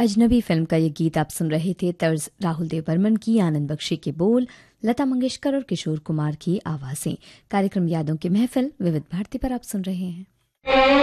अजनबी फिल्म का ये गीत आप सुन रहे थे। तर्ज राहुल देव बर्मन की, आनंद बख्शी के बोल, लता मंगेशकर और किशोर कुमार की आवाज़ें। कार्यक्रम यादों की महफिल विविध भारती पर आप सुन रहे हैं।